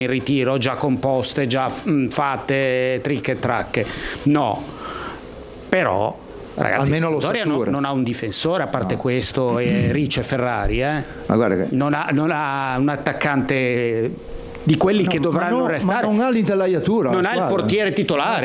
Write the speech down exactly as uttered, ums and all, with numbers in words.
in ritiro, già composte, già mh, fatte, tricche e tracche. No, però ragazzi, almeno Sampdoria non, non ha un difensore a parte no. questo e Ricci e Ferrari, eh. Ma guarda che... non, ha, non ha un attaccante di quelli no, che dovranno no, restare, ma non ha l'intelaiatura, non ha il portiere titolare.